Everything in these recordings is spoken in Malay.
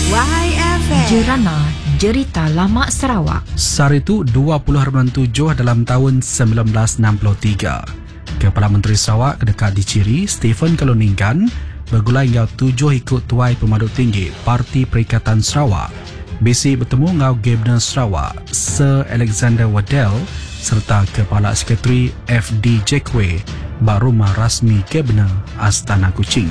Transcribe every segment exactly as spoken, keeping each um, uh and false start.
Y F M Jerana Jerita Lama Sarawak. Saritu dua puluh Haribulan tujuh dalam tahun sembilan belas enam puluh tiga. Kepala Menteri Sarawak dekat diciri Stephen Kaluningkan bergulai ngau tujuh ikut tuai pemaduk tinggi Parti Perikatan Sarawak. Bisi bertemu ngau Gubernur Sarawak Sir Alexander Waddell serta Kepala Sekretari F D Jackway bak rumah rasmi Gubernur Astana Kuching.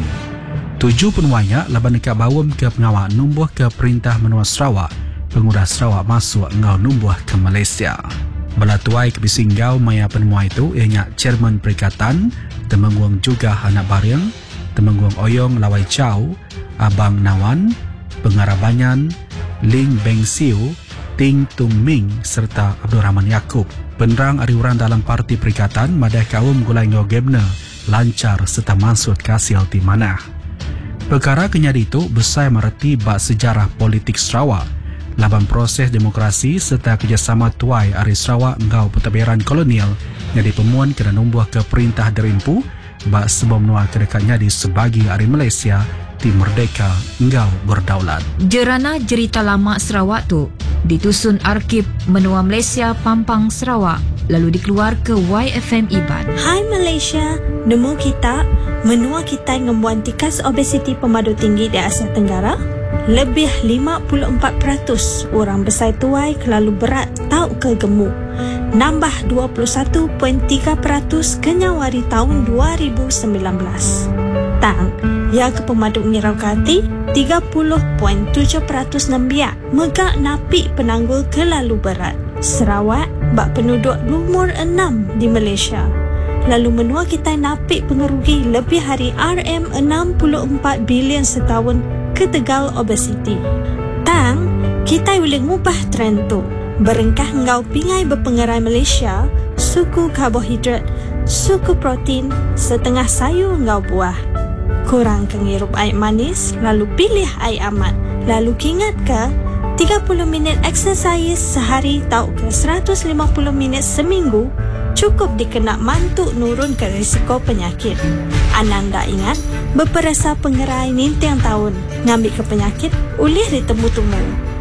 Tujuh penuainya laban dekat bawam ke pengawal numbuh ke Perintah Menua Sarawak Penguras Sarawak masuk ngau numbuh ke Malaysia. Bala tuai ke bisinggau maya penuai itu ianya Chairman Perikatan Temenggung juga anak Baryang, Temenggung Oyong Lawai Chow, Abang Nawan, Pengarah Banyan, Ling Beng Siu, Ting Tung Ming serta Abdul Rahman Yaakob. Penerang ariuran dalam Parti Perikatan madai kaum gulai ngau Gubernur lancar serta maksud kasil di mana. Perkara kenyadi itu besar mereti bak sejarah politik Sarawak, laban proses demokrasi serta kerjasama tuai Ari Sarawak ngau pentadbiran kolonial jadi pemuan kena numbuh ke Perintah Derimpu bak sebab menua kedekatnya di sebagi Ari Malaysia di merdeka ngau berdaulat. Jerana Jerita Lama Sarawak tu ditusun Arkib Menua Malaysia Pampang Sarawak lalu dikeluar ke Y F M Iban. Hai Malaysia, nemu kita menua kita ngembuan tikas obesiti pemadu tinggi di Asia Tenggara. Lebih lima puluh empat peratus orang besar tuai kelalu berat tau ke gemuk. Nambah dua puluh satu perpuluhan tiga peratus kenyawari tahun dua ribu sembilan belas. Tang, ya ke pemaduk ngirau kati tiga puluh perpuluhan tujuh peratus nembiak megak napi penanggul kelalu berat. Sarawak bak penduduk umur enam di Malaysia. Lalu menua kita napi pengerugi lebih hari R M enam puluh empat bilion setahun ke tegal obesiti. Tang, kita boleh ngubah trend tu. Berengkah ngau pingai berpengerai Malaysia, suku karbohidrat, suku protein, setengah sayur ngau buah. Kurang kengirup air manis, lalu pilih air amat. Lalu ingat ke, tiga puluh minit exercise sehari tau ke seratus lima puluh minit seminggu cukup dikena mantuk nurun ke risiko penyakit. Ananda ingat, berperasa pengerai nintang tahun ngambil ke penyakit ulih ditemu-temu.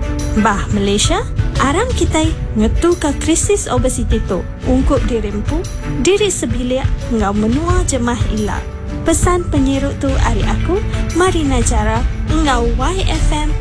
Bah Malaysia, aram kita ngetu ke krisis obesiti tu. Ungkup dirimpu, diri sebilik ngau menua jemah ilak. Pesan penyirut tu hari aku, Marina Jara, ngau Y F M